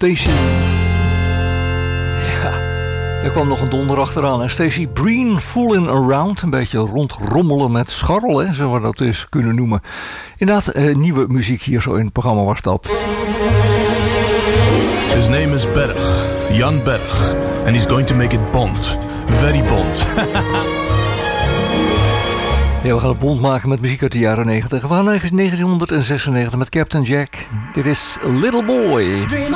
Stacey. Ja, er kwam nog een donder achteraan. En Stacey Breen, Fooling Around. Een beetje rondrommelen met scharrel, hè, zullen we dat eens kunnen noemen. Inderdaad, nieuwe muziek hier zo in het programma was dat. His name is Berg, Jan Berg. And he's going to make it Bond. Very Bond. Ja, we gaan het bond maken met muziek uit de jaren 90. We gaan naar 1996 met Captain Jack. Dit is Little Boy.